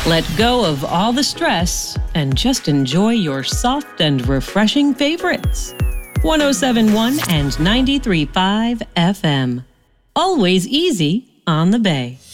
Let go of all the stress and just enjoy your soft and refreshing favorites. 107.1 and 93.5 FM. Always easy on the Bay.